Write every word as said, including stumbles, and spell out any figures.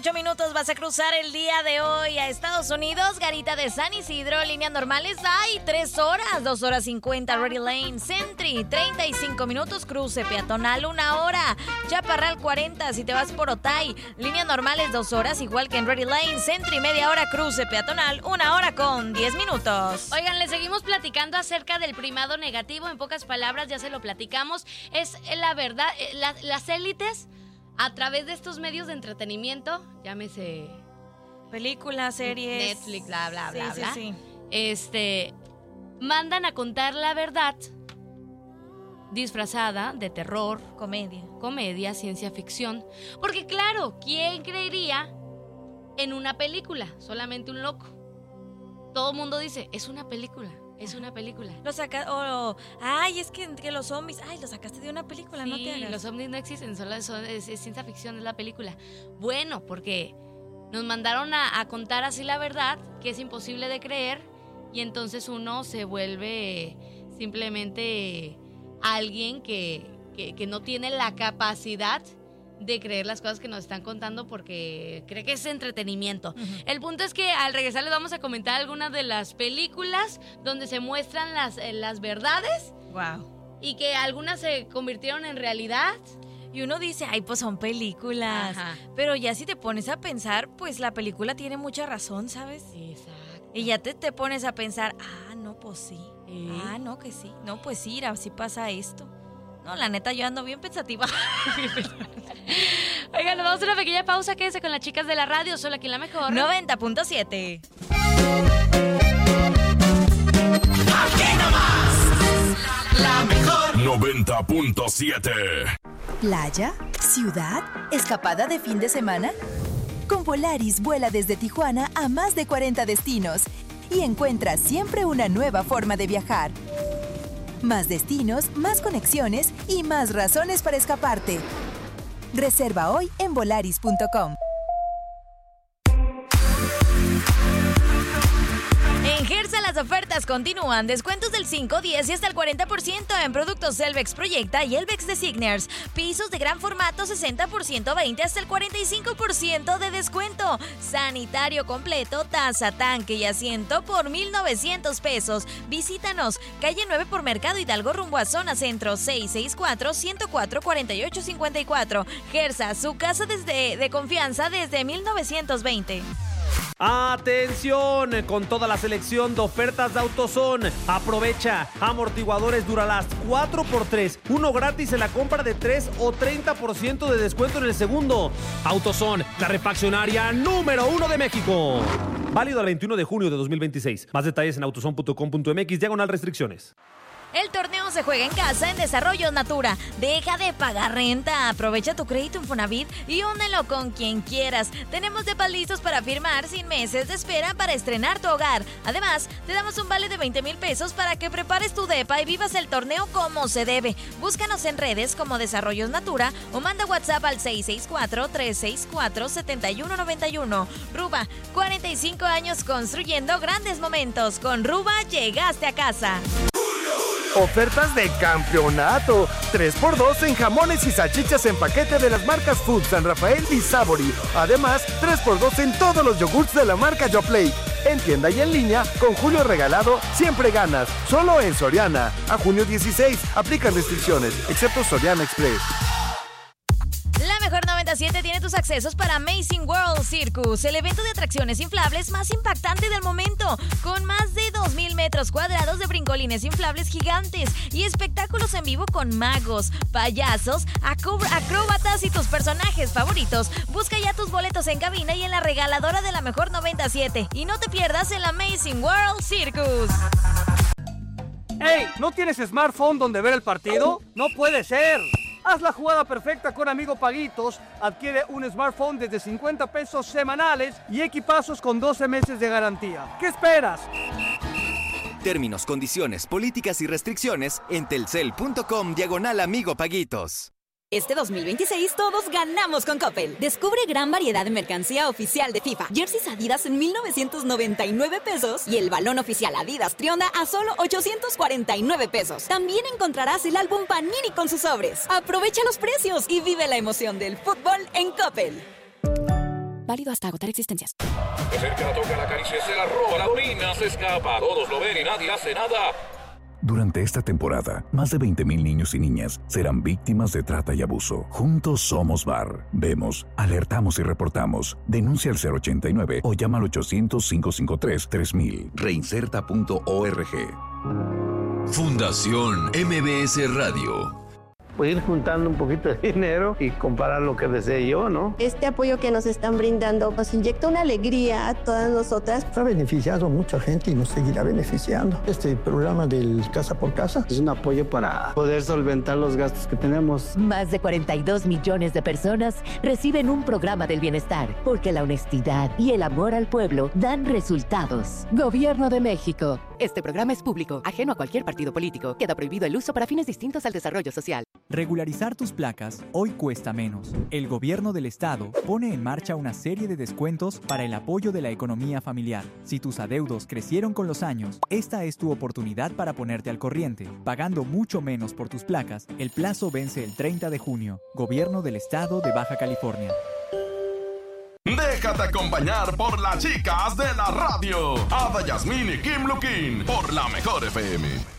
ocho minutos vas a cruzar el día de hoy a Estados Unidos. Garita de San Isidro, líneas normales hay tres horas, dos horas cincuenta. Ready Lane, Sentry, treinta y cinco minutos. Cruce peatonal, una hora. Chaparral, cuarenta. Si te vas por Otay, líneas normales, dos horas, igual que en Ready Lane. Sentry, media hora. Cruce peatonal, una hora con diez minutos. Oigan, les seguimos platicando acerca del primado negativo. En pocas palabras, ya se lo platicamos. Es la verdad, la, las élites, a través de estos medios de entretenimiento, llámese películas, series, Netflix, bla, bla, bla, sí, bla, sí, sí. este, mandan a contar la verdad disfrazada de terror, comedia, comedia, ciencia ficción. Porque claro, ¿quién creería en una película? Solamente un loco. Todo el mundo dice, es una película. Es una película. Lo saca, oh, ay, es que, que los zombies, ay, lo sacaste de una película, sí, no te hagas. Los zombies no existen, solo son, es, es ciencia ficción, es la película. Bueno, porque nos mandaron a, a contar así la verdad, que es imposible de creer, y entonces uno se vuelve simplemente alguien que, que, que no tiene la capacidad de creer las cosas que nos están contando porque cree que es entretenimiento. Uh-huh. El punto es que al regresar les vamos a comentar algunas de las películas donde se muestran las, eh, las verdades. Wow. Y que algunas se convirtieron en realidad. Y uno dice, ay, pues son películas. Ajá. Pero ya si te pones a pensar, pues la película tiene mucha razón, ¿sabes? Exacto. Y ya te, te pones a pensar, ah, no, pues sí. ¿Eh? Ah, no, que sí. No, pues sí, así pasa esto. No, la neta, yo ando bien pensativa. Oigan, nos vamos a hacer una pequeña pausa. Quédense con las chicas de la radio, solo aquí en La Mejor. noventa punto siete. Aquí nomás, La Mejor. noventa punto siete. ¿Playa? ¿Ciudad? ¿Escapada de fin de semana? Con Volaris vuela desde Tijuana a más de cuarenta destinos y encuentra siempre una nueva forma de viajar. Más destinos, más conexiones y más razones para escaparte. Reserva hoy en volaris punto com. En Gersa las ofertas continúan. Descuentos del cinco, diez y hasta el cuarenta por ciento en productos Elvex Proyecta y Elvex Designers. Pisos de gran formato sesenta por ciento, veinte hasta el cuarenta y cinco por ciento de descuento. Sanitario completo, taza, tanque y asiento por mil novecientos pesos. Visítanos. Calle nueve por Mercado Hidalgo rumbo a Zona Centro. seis seis cuatro, uno cero cuatro, cuatro ocho cinco cuatro. Gersa, su casa desde, de confianza desde mil novecientos veinte. ¡Atención! Con toda la selección de ofertas de AutoZone. Aprovecha amortiguadores Duralast cuatro por tres, uno gratis en la compra de tres o treinta por ciento de descuento en el segundo. AutoZone, la refaccionaria número uno de México. Válido al veintiuno de junio de dos mil veintiséis. Más detalles en autozone punto com punto mx, diagonal restricciones. El torneo se juega en casa en Desarrollos Natura. Deja de pagar renta. Aprovecha tu crédito Infonavit y únelo con quien quieras. Tenemos depas listos para firmar sin meses de espera para estrenar tu hogar. Además, te damos un vale de veinte mil pesos para que prepares tu depa y vivas el torneo como se debe. Búscanos en redes como Desarrollos Natura o manda WhatsApp al seis seis cuatro, tres seis cuatro, siete uno nueve uno. Ruba, cuarenta y cinco años construyendo grandes momentos. Con Ruba llegaste a casa. Ofertas de campeonato. tres por dos en jamones y salchichas en paquete de las marcas Food, San Rafael y Savory. Además, tres por dos en todos los yogurts de la marca Yoplait. En tienda y en línea, con Julio Regalado, siempre ganas. Solo en Soriana. A junio dieciséis. Aplican restricciones, excepto Soriana Express. La Mejor noventa y siete tiene tus accesos para Amazing World Circus, el evento de atracciones inflables más impactante del momento, con más de dos mil metros cuadrados de brincolines inflables gigantes y espectáculos en vivo con magos, payasos, acro- acróbatas y tus personajes favoritos. Busca ya tus boletos en cabina y en la regaladora de La Mejor noventa y siete y no te pierdas el Amazing World Circus. ¡Ey! ¿No tienes smartphone donde ver el partido? ¡No puede ser! Haz la jugada perfecta con Amigo Paguitos. Adquiere un smartphone desde cincuenta pesos semanales y equipazos con doce meses de garantía. ¿Qué esperas? Términos, condiciones, políticas y restricciones en telcel punto com diagonal Amigo Paguitos. Este dos mil veintiséis todos ganamos con Coppel. Descubre gran variedad de mercancía oficial de FIFA. Jerseys Adidas en mil novecientos noventa y nueve pesos y el balón oficial Adidas Trionda a solo ochocientos cuarenta y nueve pesos. También encontrarás el álbum Panini con sus sobres. Aprovecha los precios y vive la emoción del fútbol en Coppel. Válido hasta agotar existencias. Se acerca, la toca, la acaricia, se la roba, la orina, se escapa. Todos lo ven y nadie hace nada. Durante esta temporada, más de veinte mil niños y niñas serán víctimas de trata y abuso. Juntos somos B A R. Vemos, alertamos y reportamos. Denuncia al cero ochenta y nueve o llama al ochocientos, cinco cinco tres, tres mil. Reinserta punto org. Fundación M B S Radio. Pues ir juntando un poquito de dinero y comparar lo que desee yo, ¿no? Este apoyo que nos están brindando nos inyecta una alegría a todas nosotras. Ha beneficiado mucha gente y nos seguirá beneficiando. Este programa del Casa por Casa es un apoyo para poder solventar los gastos que tenemos. Más de cuarenta y dos millones de personas reciben un programa del bienestar, porque la honestidad y el amor al pueblo dan resultados. Gobierno de México. Este programa es público, ajeno a cualquier partido político. Queda prohibido el uso para fines distintos al desarrollo social. Regularizar tus placas hoy cuesta menos. El gobierno del estado pone en marcha una serie de descuentos para el apoyo de la economía familiar. Si tus adeudos crecieron con los años, esta es tu oportunidad para ponerte al corriente. Pagando mucho menos por tus placas, el plazo vence el treinta de junio. Gobierno del estado de Baja California. Déjate acompañar por las chicas de la radio. Ada Yasmín y Kim Luquín por la Mejor F M.